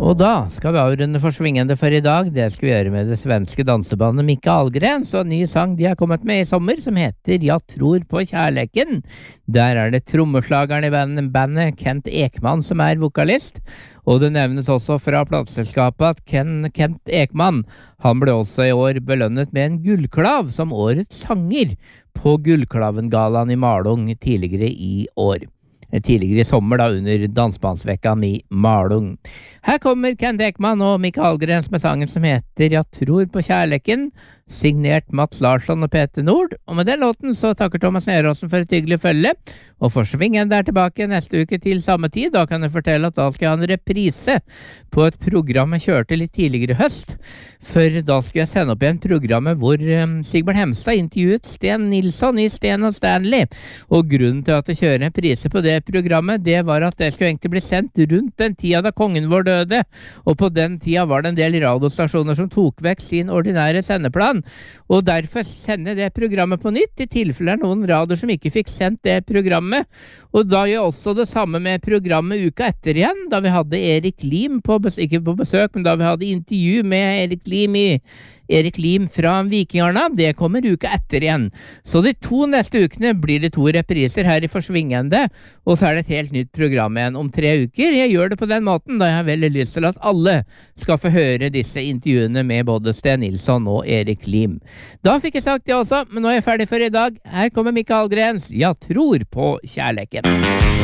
Og da skal vi avrunde for svingende for i dag. Det skal vi gjøre med det svenske dansebandet Micke Ahlgren. Så en ny sang de har kommet med i sommer som heter «Jeg tror på kjærleken». Der det trommeslageren i bandet Kent Ekman som vokalist. Og det nevnes også fra plateselskapet at Kent Ekman, han ble også i år belønnet med en gullklav som årets sanger på Gullklavengallaen i Malung tidligere i år. Tidligere i sommer da under dansbandsvekkan i Malung. Her kommer Kent Ekman og Micke Ahlgren med sangen som heter «Jeg tror på kjærleken», signert Mats Larsson og Peter Nord. Og med den låten så takker Thomas Neråsen for et hyggelig følge. Og for svingen tilbake neste uke til samme tid. Da kan jeg fortelle at da skal jeg ha en reprise på et program jeg kjørte litt tidligere i høst. For da skal jeg sende opp igjen programmet hvor Sigbjørn Hemstad intervjuet Sten Nilsson i Sten og Stanley. Og grunnen til at jeg kjører en prise på det programmet, det var at det skulle egentlig bli sendt rundt den tida da kongen vår døde. Og på den tida var det en del radiostasjoner som tok vekk sin ordinære sendeplan. Og derfor sender det programmet på nytt, i tilfelle noen radioer som ikke fikk sendt det programmet. Og da gjør også det samme med programmet uka etter igjen, da vi hadde Erik Lim ikke på besøk, men da vi hadde intervju med Erik Lim fra Vikingarna. Det kommer uka etter igjen. Så de 2 neste ukene blir det 2 repriser her i Forsvingende, og så det et helt nytt program igjen om 3 uker. Jeg gjør det på den måten, da jeg har veldig lyst til at alle skal få høre disse intervjuene med både Sten Nilsson og Erik Lim. Da fikk jeg sagt det også, men nå jeg ferdig for i dag. Her kommer Micke Ahlgrens «Jeg tror på kjærleken».